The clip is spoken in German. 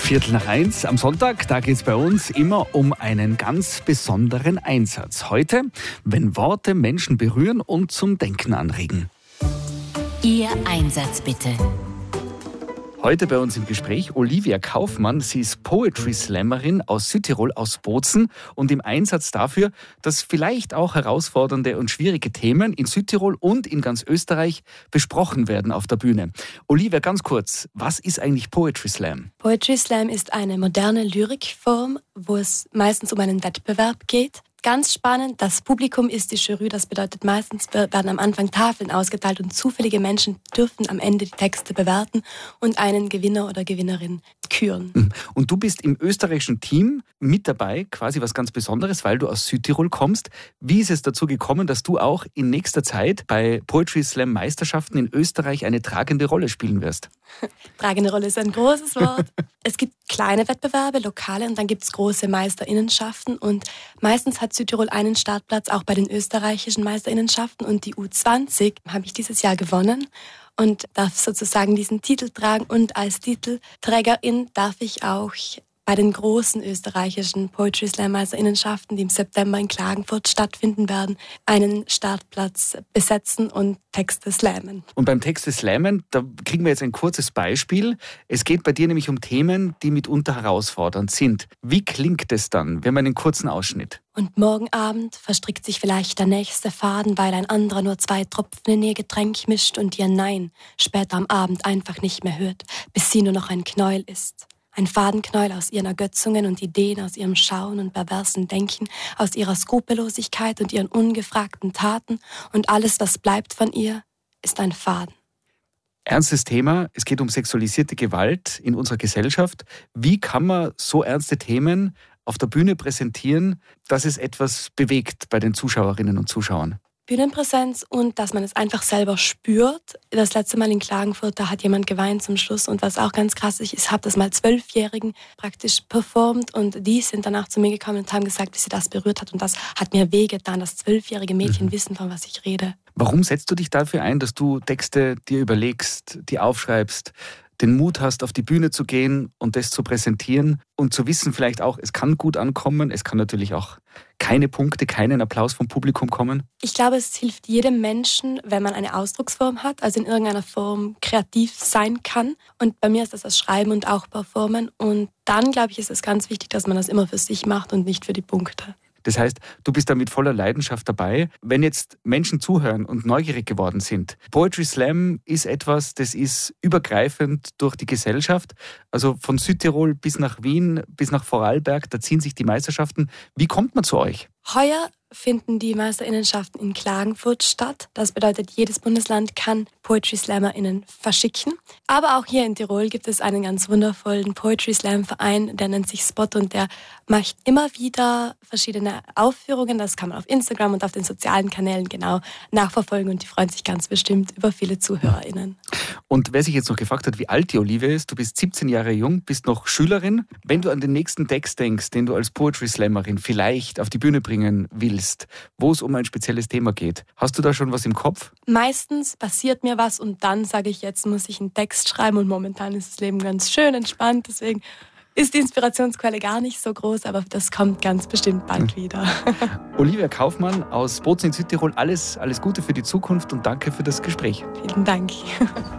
1:15 am Sonntag, da geht es bei uns immer um einen ganz besonderen Einsatz. Heute, wenn Worte Menschen berühren und zum Denken anregen. Ihr Einsatz bitte. Heute bei uns im Gespräch Olivia Kaufmann. Sie ist Poetry Slammerin aus Südtirol, aus Bozen und im Einsatz dafür, dass vielleicht auch herausfordernde und schwierige Themen in Südtirol und in ganz Österreich besprochen werden auf der Bühne. Olivia, ganz kurz, was ist eigentlich Poetry Slam? Poetry Slam ist eine moderne Lyrikform, wo es meistens um einen Wettbewerb geht. Ganz spannend, das Publikum ist die Jury, das bedeutet meistens werden am Anfang Tafeln ausgeteilt und zufällige Menschen dürfen am Ende die Texte bewerten und einen Gewinner oder Gewinnerin küren. Und du bist im österreichischen Team mit dabei, quasi was ganz Besonderes, weil du aus Südtirol kommst. Wie ist es dazu gekommen, dass du auch in nächster Zeit bei Poetry Slam Meisterschaften in Österreich eine tragende Rolle spielen wirst? Tragende Rolle ist ein großes Wort. Es gibt kleine Wettbewerbe, lokale, und dann gibt es große Meisterinnenschaften. Und meistens hat Südtirol einen Startplatz auch bei den österreichischen Meisterinnenschaften. Und die U20 habe ich dieses Jahr gewonnen und darf sozusagen diesen Titel tragen. Und als Titelträgerin darf ich auch bei den großen österreichischen Poetry Slam Meisterinnenschaften, die im September in Klagenfurt stattfinden werden, einen Startplatz besetzen und Texte slammen. Und beim Texte slammen, da kriegen wir jetzt ein kurzes Beispiel. Es geht bei dir nämlich um Themen, die mitunter herausfordernd sind. Wie klingt es dann, wenn man einen kurzen Ausschnitt? Und morgen Abend verstrickt sich vielleicht der nächste Faden, weil ein anderer nur 2 Tropfen in ihr Getränk mischt und ihr Nein später am Abend einfach nicht mehr hört, bis sie nur noch ein Knäuel ist. Ein Fadenknäuel aus ihren Ergötzungen und Ideen, aus ihrem Schauen und perversen Denken, aus ihrer Skrupellosigkeit und ihren ungefragten Taten. Und alles, was bleibt von ihr, ist ein Faden. Ernstes Thema, es geht um sexualisierte Gewalt in unserer Gesellschaft. Wie kann man so ernste Themen auf der Bühne präsentieren, dass es etwas bewegt bei den Zuschauerinnen und Zuschauern? Bühnenpräsenz und dass man es einfach selber spürt. Das letzte Mal in Klagenfurt, da hat jemand geweint zum Schluss. Und was auch ganz krass ist, ich habe das mal 12-Jährigen praktisch performt und die sind danach zu mir gekommen und haben gesagt, wie sie das berührt hat. Und das hat mir wehgetan, dass 12-jährige Mädchen wissen, von was ich rede. Warum setzt du dich dafür ein, dass du Texte dir überlegst, die aufschreibst, den Mut hast, auf die Bühne zu gehen und das zu präsentieren und zu wissen vielleicht auch, es kann gut ankommen, es kann natürlich auch keine Punkte, keinen Applaus vom Publikum kommen? Ich glaube, es hilft jedem Menschen, wenn man eine Ausdrucksform hat, also in irgendeiner Form kreativ sein kann. Und bei mir ist das Schreiben und auch Performen. Und dann, glaube ich, ist es ganz wichtig, dass man das immer für sich macht und nicht für die Punkte. Das heißt, du bist da mit voller Leidenschaft dabei. Wenn jetzt Menschen zuhören und neugierig geworden sind, Poetry Slam ist etwas, das ist übergreifend durch die Gesellschaft. Also von Südtirol bis nach Wien, bis nach Vorarlberg, da ziehen sich die Meisterschaften. Wie kommt man zu euch? Heuer finden die Meisterinnenschaften in Klagenfurt statt. Das bedeutet, jedes Bundesland kann Poetry SlammerInnen verschicken. Aber auch hier in Tirol gibt es einen ganz wundervollen Poetry Slam Verein, der nennt sich Spot und der macht immer wieder verschiedene Aufführungen. Das kann man auf Instagram und auf den sozialen Kanälen genau nachverfolgen und die freuen sich ganz bestimmt über viele ZuhörerInnen. Und wer sich jetzt noch gefragt hat, wie alt die Olivia ist, du bist 17 Jahre jung, bist noch Schülerin. Wenn du an den nächsten Text denkst, den du als Poetry Slammerin vielleicht auf die Bühne bringen willst, wo es um ein spezielles Thema geht, hast du da schon was im Kopf? Meistens passiert mir was und dann sage ich, jetzt muss ich einen Text schreiben und momentan ist das Leben ganz schön entspannt, deswegen ist die Inspirationsquelle gar nicht so groß, aber das kommt ganz bestimmt bald wieder. Olivia Kaufmann aus Bozen in Südtirol, alles Gute für die Zukunft und danke für das Gespräch. Vielen Dank.